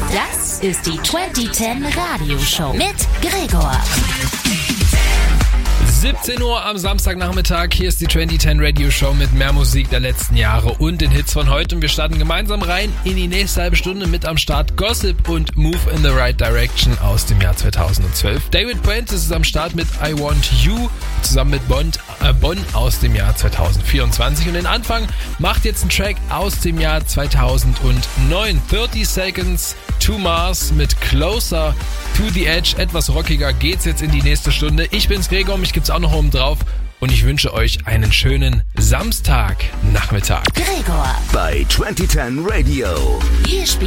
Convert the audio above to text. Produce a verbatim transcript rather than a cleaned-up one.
Das ist die zwanzig zehn Radioshow mit Gregor. siebzehn Uhr am Samstagnachmittag. Hier ist die zwanzig zehn Radio Show mit mehr Musik der letzten Jahre und den Hits von heute. Und wir starten gemeinsam rein in die nächste halbe Stunde mit am Start Gossip und Move in the Right Direction aus dem Jahr zweitausendzwölf. David Prentice ist am Start mit I Want You zusammen mit Bond, äh, Bonn aus dem Jahr zweitausendvierundzwanzig. Und den Anfang macht jetzt ein Track aus dem Jahr zweitausendneun. dreißig Seconds to Mars mit Closer to the Edge. Etwas rockiger geht's jetzt in die nächste Stunde. Ich bin's Gregor, mich gibt's auch noch oben drauf und ich wünsche euch einen schönen Samstagnachmittag. Gregor bei zwanzig zehn Radio. Hier spielt